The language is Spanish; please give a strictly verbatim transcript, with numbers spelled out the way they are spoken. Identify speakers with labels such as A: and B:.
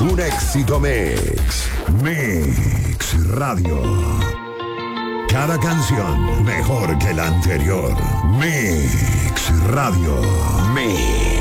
A: Un éxito mix. Mix Radio. Cada canción mejor que la anterior. Mix Radio. Mix.